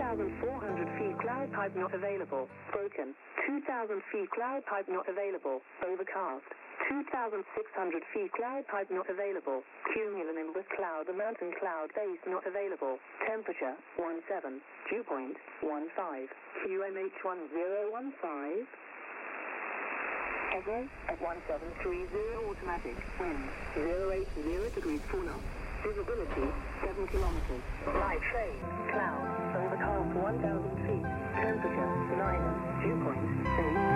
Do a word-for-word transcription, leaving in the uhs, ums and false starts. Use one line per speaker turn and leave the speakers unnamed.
thousand four hundred feet, cloud type not available. Broken. two thousand feet, cloud type not available. Overcast. two thousand six hundred feet, cloud type not available. Cumulonimbus cloud, the mountain cloud base not available. Temperature, seventeen. Dew point, fifteen. Q M H one zero one five. Echo at one seven three zero, automatic. Wind, zero eight zero degrees four knots. Visibility, seven kilometers. Light train, cloud, overcast one thousand feet. Temperature, nine. Dew point, eight.